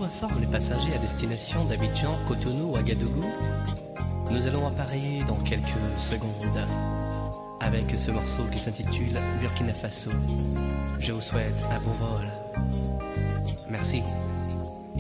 informe les passagers à destination d'Abidjan, Cotonou ou Ouagadougou. Nous allons appareiller dans quelques secondes avec ce morceau qui s'intitule Burkina Faso. Je vous souhaite un bon vol. Merci.